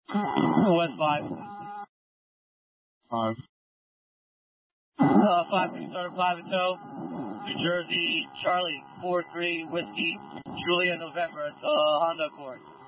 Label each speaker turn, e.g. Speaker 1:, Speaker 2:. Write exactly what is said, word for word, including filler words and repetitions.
Speaker 1: West five.
Speaker 2: Five.
Speaker 1: Uh, five, starter five and toe. New Jersey, Charlie, four three, Whiskey, Julia, November. It's uh, Honda Accord.